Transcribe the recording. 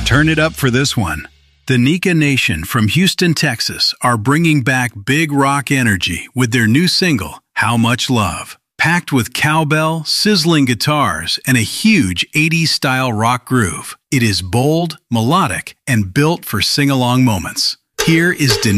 Turn it up for this one. The Nika Nation from Houston, Texas are bringing back big rock energy with their new single, How Much Love. Packed with cowbell, sizzling guitars, and a huge 80s-style rock groove, it is bold, melodic, and built for sing-along moments. Here is